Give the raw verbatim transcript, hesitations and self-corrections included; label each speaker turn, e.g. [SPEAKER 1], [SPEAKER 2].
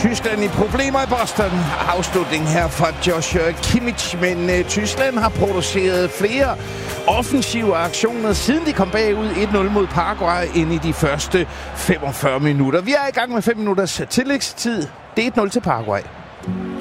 [SPEAKER 1] Tyskland i problemer i Boston. Afslutning her fra Joshua Kimmich, men uh, Tyskland har produceret flere offensive aktioner, siden de kom bagud et nul mod Paraguay ind i de første femogfyrre minutter. Vi er i gang med fem minutters tillægstid. Det er et nul til Paraguay.